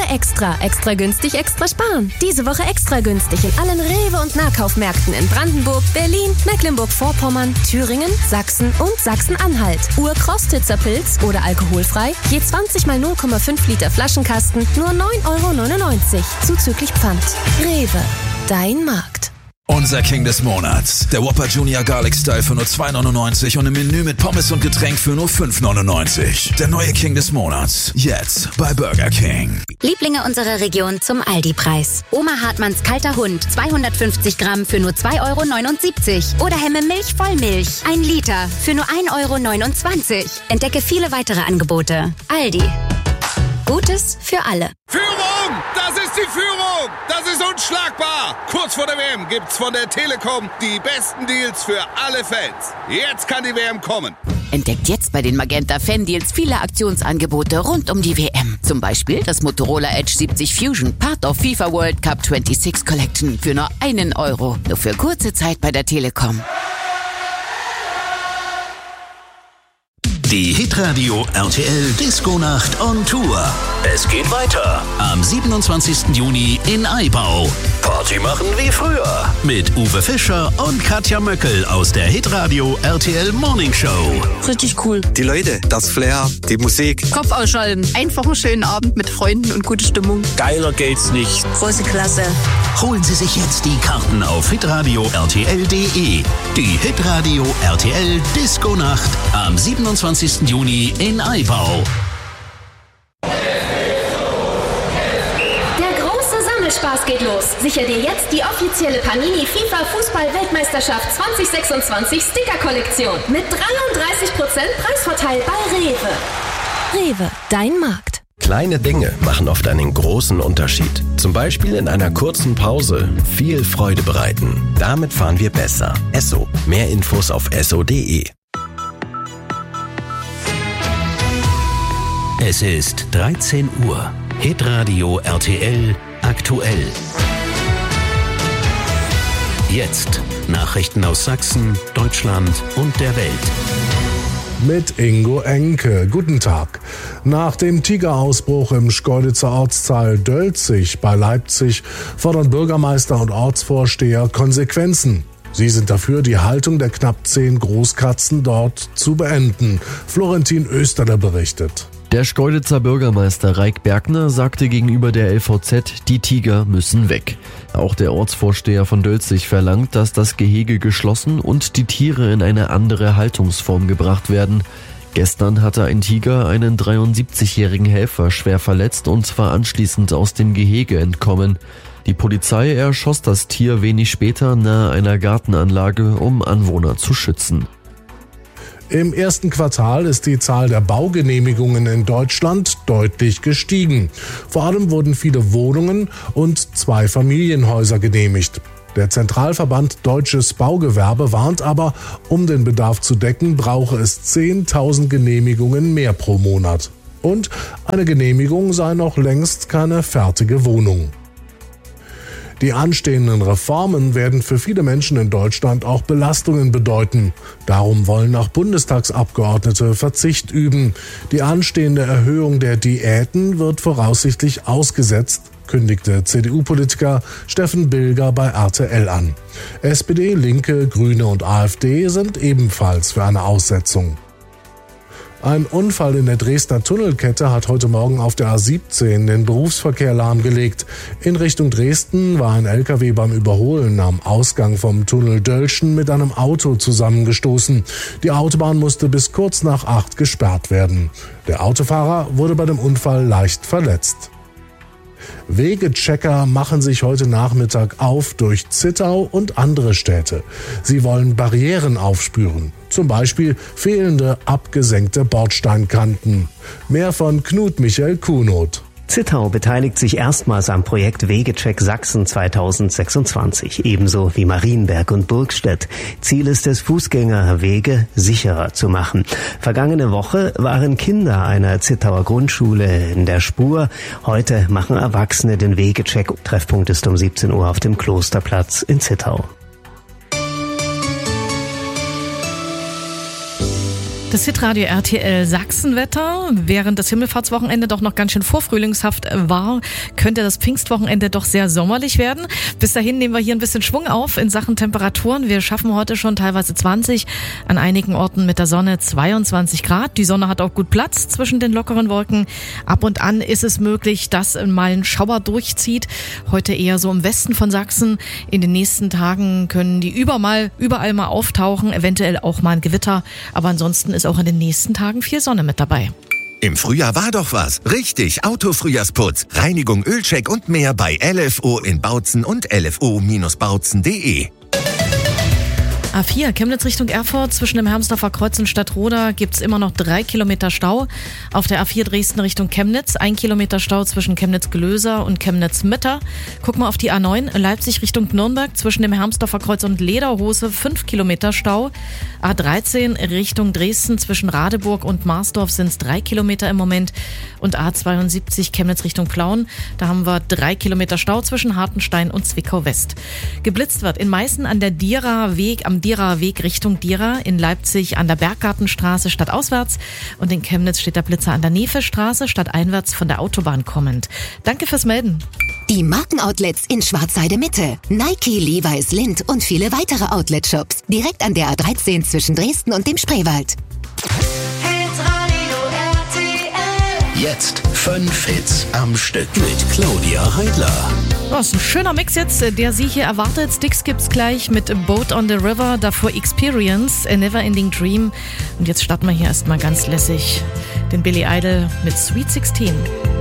Extra. Extra günstig, extra sparen. Diese Woche extra günstig in allen Rewe- und Nahkaufmärkten in Brandenburg, Berlin, Mecklenburg-Vorpommern, Thüringen, Sachsen und Sachsen-Anhalt. Urkrostitzer Pilz oder alkoholfrei, je 20 mal 0,5 Liter Flaschenkasten, nur 9,99 € zuzüglich Pfand. Rewe, dein Markt. Unser King des Monats. Der Whopper Junior Garlic Style für nur 2,99 € und im Menü mit Pommes und Getränk für nur 5,99 €. Der neue King des Monats. Jetzt bei Burger King. Lieblinge unserer Region zum Aldi-Preis. Oma Hartmanns kalter Hund, 250 Gramm für nur 2,79 € Oder Hemme Milch Vollmilch, 1 Liter für nur 1,29 €. Entdecke viele weitere Angebote. Aldi. Gutes für alle. Führung! Das ist die Führung! Das ist unschlagbar! Kurz vor der WM gibt's von der Telekom die besten Deals für alle Fans. Jetzt kann die WM kommen. Entdeckt jetzt bei den Magenta Fan-Deals viele Aktionsangebote rund um die WM. Zum Beispiel das Motorola Edge 70 Fusion, Part of FIFA World Cup 26 Collection für nur 1 €. Nur für kurze Zeit bei der Telekom. Die Hitradio RTL Disco-Nacht on Tour. Es geht weiter am 27. Juni in Aibau. Party machen wie früher mit Uwe Fischer und Katja Möckel aus der Hitradio RTL Morning Show. Richtig cool. Die Leute, das Flair, die Musik. Kopf ausschalten. Einfach einen schönen Abend mit Freunden und gute Stimmung. Geiler geht's nicht. Große Klasse. Holen Sie sich jetzt die Karten auf hitradio rtl.de. Die Hitradio RTL Disco-Nacht am 27. Juni in Aibau. Der große Sammelspaß geht los. Sicher dir jetzt die offizielle Panini FIFA Fußball-Weltmeisterschaft 2026 Sticker-Kollektion mit 33% Preisvorteil bei Rewe. Rewe, dein Markt. Kleine Dinge machen oft einen großen Unterschied. Zum Beispiel in einer kurzen Pause viel Freude bereiten. Damit fahren wir besser. Esso. Mehr Infos auf esso.de. Es ist 13 Uhr. Hitradio RTL aktuell. Jetzt Nachrichten aus Sachsen, Deutschland und der Welt. Mit Ingo Enke. Guten Tag. Nach dem Tigerausbruch im Schkeuditzer Ortsteil Dölzig bei Leipzig fordern Bürgermeister und Ortsvorsteher Konsequenzen. Sie sind dafür, die Haltung der knapp 10 Großkatzen dort zu beenden. Florentin Österle berichtet. Der Schkeuditzer Bürgermeister Raik Bergner sagte gegenüber der LVZ, die Tiger müssen weg. Auch der Ortsvorsteher von Dölzig verlangt, dass das Gehege geschlossen und die Tiere in eine andere Haltungsform gebracht werden. Gestern hatte ein Tiger einen 73-jährigen Helfer schwer verletzt und war anschließend aus dem Gehege entkommen. Die Polizei erschoss das Tier wenig später nahe einer Gartenanlage, um Anwohner zu schützen. Im ersten Quartal ist die Zahl der Baugenehmigungen in Deutschland deutlich gestiegen. Vor allem wurden viele Wohnungen und 2 Familienhäuser genehmigt. Der Zentralverband Deutsches Baugewerbe warnt aber, um den Bedarf zu decken, brauche es 10.000 Genehmigungen mehr pro Monat. Und eine Genehmigung sei noch längst keine fertige Wohnung. Die anstehenden Reformen werden für viele Menschen in Deutschland auch Belastungen bedeuten. Darum wollen auch Bundestagsabgeordnete Verzicht üben. Die anstehende Erhöhung der Diäten wird voraussichtlich ausgesetzt, kündigte CDU-Politiker Steffen Bilger bei RTL an. SPD, Linke, Grüne und AfD sind ebenfalls für eine Aussetzung. Ein Unfall in der Dresdner Tunnelkette hat heute Morgen auf der A17 den Berufsverkehr lahmgelegt. In Richtung Dresden war ein LKW beim Überholen am Ausgang vom Tunnel Dölschen mit einem Auto zusammengestoßen. Die Autobahn musste bis kurz nach 8 gesperrt werden. Der Autofahrer wurde bei dem Unfall leicht verletzt. Wegechecker machen sich heute Nachmittag auf durch Zittau und andere Städte. Sie wollen Barrieren aufspüren, zum Beispiel fehlende abgesenkte Bordsteinkanten. Mehr von Knut Michael Kuhnot. Zittau beteiligt sich erstmals am Projekt Wegecheck Sachsen 2026, ebenso wie Marienberg und Burgstedt. Ziel ist es, Fußgängerwege sicherer zu machen. Vergangene Woche waren Kinder einer Zittauer Grundschule in der Spur. Heute machen Erwachsene den Wegecheck. Treffpunkt ist um 17 Uhr auf dem Klosterplatz in Zittau. Das Hitradio RTL Sachsenwetter. Während das Himmelfahrtswochenende doch noch ganz schön vorfrühlingshaft war, könnte das Pfingstwochenende doch sehr sommerlich werden. Bis dahin nehmen wir hier ein bisschen Schwung auf in Sachen Temperaturen. Wir schaffen heute schon teilweise 20, an einigen Orten mit der Sonne 22 Grad. Die Sonne hat auch gut Platz zwischen den lockeren Wolken. Ab und an ist es möglich, dass mal ein Schauer durchzieht. Heute eher so im Westen von Sachsen. In den nächsten Tagen können die überall mal auftauchen, eventuell auch mal ein Gewitter. Aber ansonsten ist auch in den nächsten Tagen viel Sonne mit dabei. Im Frühjahr war doch was. Richtig, Autofrühjahrsputz, Reinigung, Ölcheck und mehr bei LFO in Bautzen und lfo-bautzen.de. A4 Chemnitz Richtung Erfurt, zwischen dem Hermsdorfer Kreuz und Stadtroda gibt's immer noch 3 Kilometer Stau. Auf der A4 Dresden Richtung Chemnitz 1 Kilometer Stau zwischen Chemnitz-Gelöser und Chemnitz-Mitte. Guck mal auf die A9 Leipzig Richtung Nürnberg, zwischen dem Hermsdorfer Kreuz und Lederhose 5 Kilometer Stau. A13 Richtung Dresden, zwischen Radeburg und Marsdorf sind's 3 Kilometer im Moment. Und A72 Chemnitz Richtung Plauen, da haben wir 3 Kilometer Stau zwischen Hartenstein und Zwickau West. Geblitzt wird in Meißen am Dierer Weg Richtung Diera, in Leipzig an der Berggartenstraße stadtauswärts und in Chemnitz steht der Blitzer an der Nefe-Straße stadteinwärts von der Autobahn kommend. Danke fürs Melden. Die Markenoutlets in Schwarzheide Mitte. Nike, Levi's, Lindt und viele weitere Outlet-Shops. Direkt an der A13 zwischen Dresden und dem Spreewald. Jetzt 5 Hits am Stück mit Claudia Heidler. Das ist ein schöner Mix jetzt, der Sie hier erwartet. Sticks gibt's gleich mit Boat on the River, davor Experience, A Never Ending Dream. Und jetzt starten wir hier erstmal ganz lässig den Billy Idol mit Sweet 16.